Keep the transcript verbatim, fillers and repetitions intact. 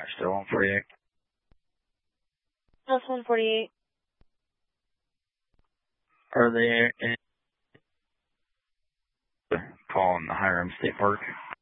Still one forty-eight. House one forty-eight. Are they in calling the Hiram State Park?